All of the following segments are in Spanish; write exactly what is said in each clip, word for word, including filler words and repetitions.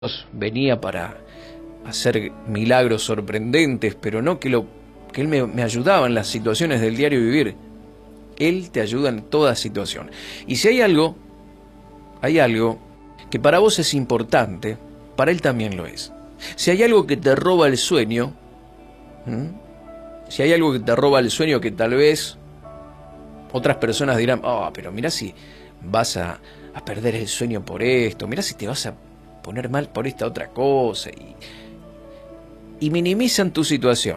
venía para hacer milagros sorprendentes, pero no que, lo, que Él me, me ayudaba en las situaciones del diario vivir. Él te ayuda en toda situación. Y si hay algo, hay algo que para vos es importante, para Él también lo es. Si hay algo que te roba el sueño, ¿m? si hay algo que te roba el sueño que tal vez otras personas dirán, ah, oh, pero mirá si vas a, a perder el sueño por esto, mirá si te vas a poner mal por esta otra cosa, y, y minimizan tu situación.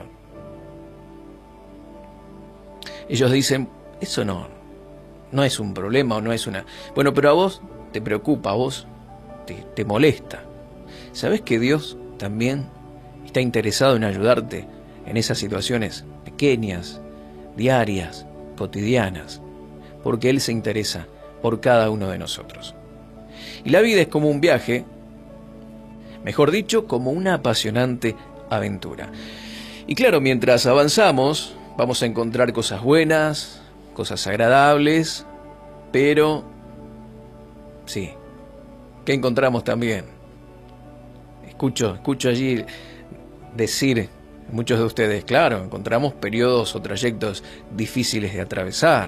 Ellos dicen, eso no, no es un problema o no es una... Bueno, pero a vos te preocupa, a vos te, te molesta. ¿Sabés que Dios también está interesado en ayudarte en esas situaciones pequeñas, diarias, cotidianas? Porque Él se interesa por cada uno de nosotros. Y la vida es como un viaje, mejor dicho, como una apasionante aventura. Y claro, mientras avanzamos, vamos a encontrar cosas buenas, cosas agradables, pero sí, ¿qué encontramos también? Escucho, escucho allí decir muchos de ustedes, claro, encontramos periodos o trayectos difíciles de atravesar.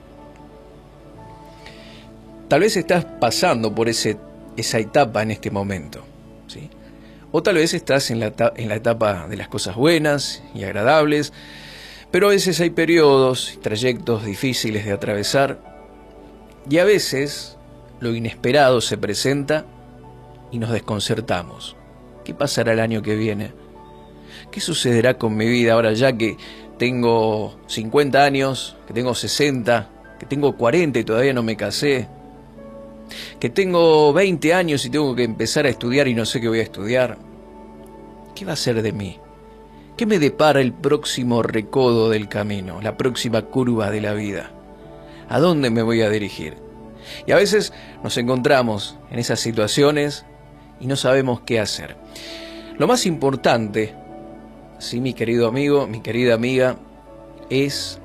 Tal vez estás pasando por ese, esa etapa en este momento, ¿sí? O tal vez estás en la, en la etapa de las cosas buenas y agradables, pero a veces hay periodos y trayectos difíciles de atravesar, y a veces lo inesperado se presenta y nos desconcertamos. ¿Qué pasará el año que viene? ¿Qué sucederá con mi vida ahora ya que tengo cincuenta años, que tengo sesenta, que tengo cuarenta y todavía no me casé? Que tengo veinte años y tengo que empezar a estudiar y no sé qué voy a estudiar. ¿Qué va a ser de mí? ¿Qué me depara el próximo recodo del camino, la próxima curva de la vida? ¿A dónde me voy a dirigir? Y a veces nos encontramos en esas situaciones y no sabemos qué hacer. Lo más importante, sí, mi querido amigo, mi querida amiga, es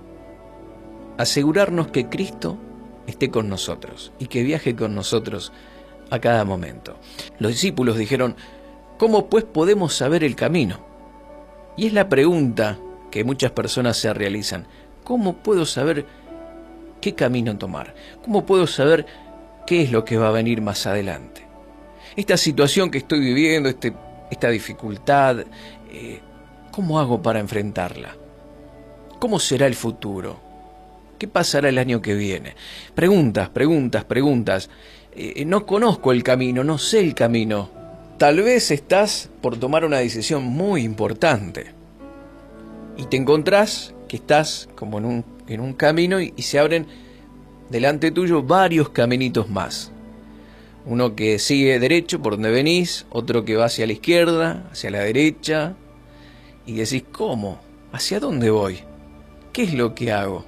asegurarnos que Cristo esté con nosotros y que viaje con nosotros a cada momento. Los discípulos dijeron, ¿cómo pues podemos saber el camino? Y es la pregunta que muchas personas se realizan. ¿Cómo puedo saber qué camino tomar? ¿Cómo puedo saber qué es lo que va a venir más adelante? Esta situación que estoy viviendo, este, esta dificultad, eh, ¿cómo hago para enfrentarla? ¿Cómo será el futuro? ¿Qué pasará el año que viene? Preguntas, preguntas, preguntas. Eh, no conozco el camino, no sé el camino. Tal vez estás por tomar una decisión muy importante y te encontrás que estás como en un, en un camino y, y se abren delante tuyo varios caminitos más. Uno que sigue derecho por donde venís, otro que va hacia la izquierda, hacia la derecha, y decís, ¿cómo? ¿Hacia dónde voy? ¿Qué es lo que hago?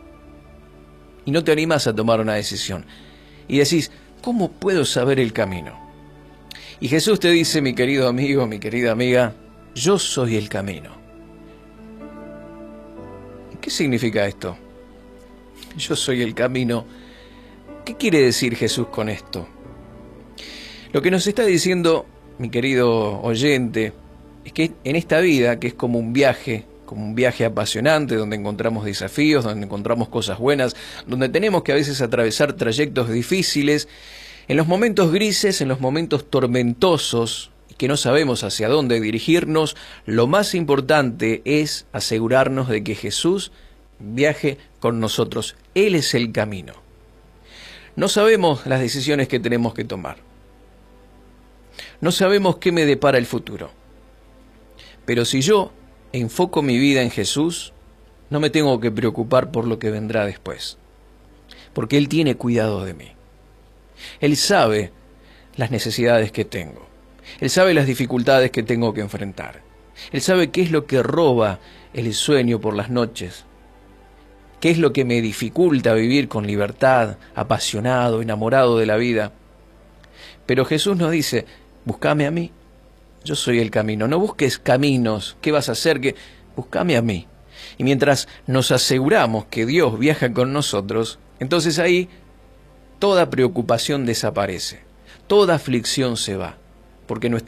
Y no te animás a tomar una decisión. Y decís, ¿cómo puedo saber el camino? Y Jesús te dice, mi querido amigo, mi querida amiga, yo soy el camino. ¿Qué significa esto? Yo soy el camino. ¿Qué quiere decir Jesús con esto? Lo que nos está diciendo, mi querido oyente, es que en esta vida, que es como un viaje, como un viaje apasionante, donde encontramos desafíos, donde encontramos cosas buenas, donde tenemos que a veces atravesar trayectos difíciles, en los momentos grises, en los momentos tormentosos, que no sabemos hacia dónde dirigirnos, lo más importante es asegurarnos de que Jesús viaje con nosotros. Él es el camino. No sabemos las decisiones que tenemos que tomar. No sabemos qué me depara el futuro. Pero si yo enfoco mi vida en Jesús, no me tengo que preocupar por lo que vendrá después, porque Él tiene cuidado de mí. Él sabe las necesidades que tengo. Él sabe las dificultades que tengo que enfrentar. Él sabe qué es lo que roba el sueño por las noches, qué es lo que me dificulta vivir con libertad, apasionado, enamorado de la vida. Pero Jesús nos dice, búscame a mí. Yo soy el camino. No busques caminos. ¿Qué vas a hacer? Que búscame a mí. Y mientras nos aseguramos que Dios viaja con nosotros, entonces ahí toda preocupación desaparece, toda aflicción se va, porque nuestra